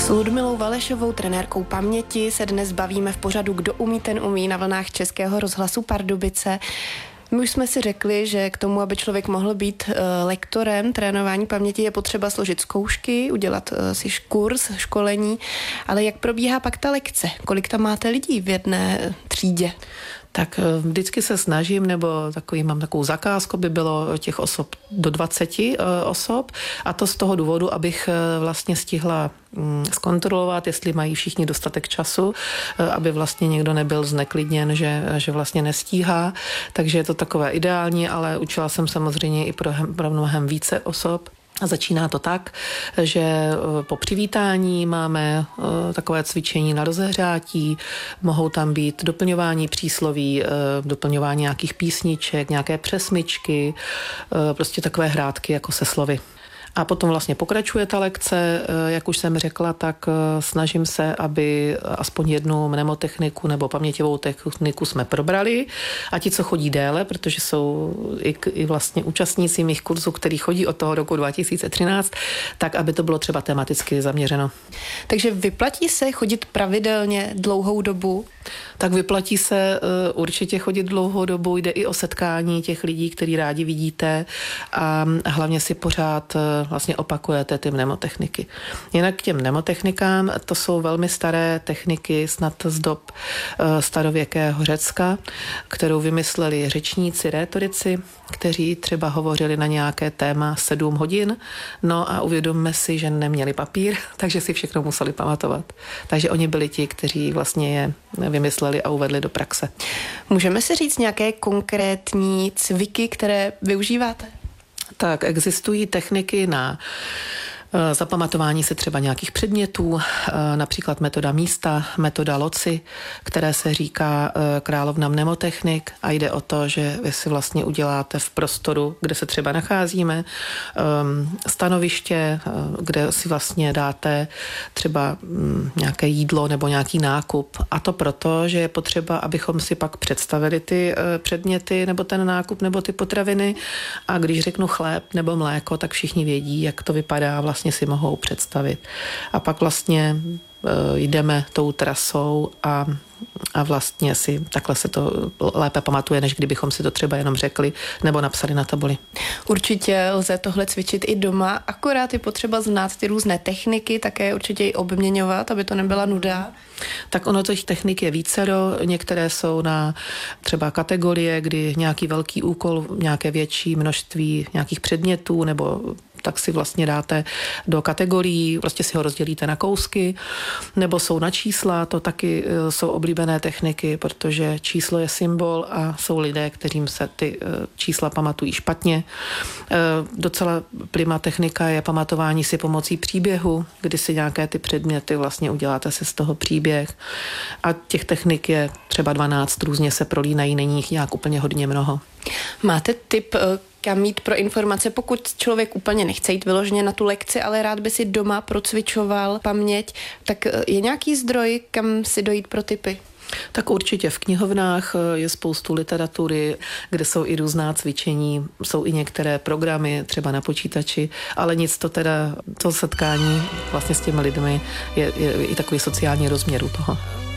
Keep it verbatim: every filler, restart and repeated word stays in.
S Ludmilou Valešovou, trenérkou paměti, se dnes bavíme v pořadu Kdo umí, ten umí na vlnách Českého rozhlasu Pardubice. My už jsme si řekli, že k tomu, aby člověk mohl být uh, lektorem trénování paměti, je potřeba složit zkoušky, udělat uh, si kurz, školení, ale jak probíhá pak ta lekce? Kolik tam máte lidí v jedné třídě? Tak vždycky se snažím, nebo takový, mám takovou zakázku, by bylo těch osob do dvaceti osob, a to z toho důvodu, abych vlastně stihla zkontrolovat, jestli mají všichni dostatek času, aby vlastně někdo nebyl zneklidněn, že, že vlastně nestíhá. Takže je to takové ideální, ale učila jsem samozřejmě i pro, pro mnohem více osob. A začíná to tak, že po přivítání máme takové cvičení na rozehřátí, mohou tam být doplňování přísloví, doplňování nějakých písniček, nějaké přesmyčky, prostě takové hrátky jako se slovy. A potom vlastně pokračuje ta lekce, jak už jsem řekla, tak snažím se, aby aspoň jednu mnemotechniku nebo paměťovou techniku jsme probrali, a ti, co chodí déle, protože jsou i, i vlastně účastníci mých kurzů, který chodí od toho roku dva tisíce třináct, tak aby to bylo třeba tematicky zaměřeno. Takže vyplatí se chodit pravidelně dlouhou dobu? Tak vyplatí se uh, určitě chodit dlouhou dobu, jde i o setkání těch lidí, který rádi vidíte, a hlavně si pořád uh, vlastně opakujete ty mnemotechniky. Jinak k těm mnemotechnikám, to jsou velmi staré techniky, snad z dob uh, starověkého Řecka, kterou vymysleli řečníci, rétorici, kteří třeba hovořili na nějaké téma sedm hodin, no a uvědomme si, že neměli papír, takže si všechno museli pamatovat. Takže oni byli ti, kteří vlastně je vymysleli a uvedli do praxe. Můžeme si říct nějaké konkrétní cviky, které využíváte? Tak existují techniky na zapamatování si třeba nějakých předmětů, například metoda místa, metoda loci, které se říká královna mnemotechnik, a jde o to, že vy si vlastně uděláte v prostoru, kde se třeba nacházíme, stanoviště, kde si vlastně dáte třeba nějaké jídlo nebo nějaký nákup, a to proto, že je potřeba, abychom si pak představili ty předměty nebo ten nákup nebo ty potraviny, a když řeknu chléb nebo mléko, tak všichni vědí, jak to vypadá, vlastně si mohou představit. A pak vlastně e, jdeme tou trasou a, a vlastně si takhle se to lépe pamatuje, než kdybychom si to třeba jenom řekli nebo napsali na tabuli. Určitě lze tohle cvičit i doma, akorát je potřeba znát ty různé techniky, také určitě i obměňovat, aby to nebyla nuda. Tak ono těch technik je vícero, některé jsou na třeba kategorie, kdy nějaký velký úkol, nějaké větší množství nějakých předmětů, nebo tak si vlastně dáte do kategorií, prostě si ho rozdělíte na kousky, nebo jsou na čísla, to taky jsou oblíbené techniky, protože číslo je symbol a jsou lidé, kterým se ty čísla pamatují špatně. Docela prima technika je pamatování si pomocí příběhu, kdy si nějaké ty předměty vlastně uděláte si z toho příběh, a těch technik je třeba dvanáct, různě se prolínají, není jich nějak úplně hodně mnoho. Máte tip, kam jít pro informace, pokud člověk úplně nechce jít vyloženě na tu lekci, ale rád by si doma procvičoval paměť, tak je nějaký zdroj, kam si dojít pro tipy? Tak určitě v knihovnách je spoustu literatury, kde jsou i různá cvičení, jsou i některé programy, třeba na počítači, ale nic to teda, to setkání vlastně s těmi lidmi je, je i takový sociální rozměr u toho.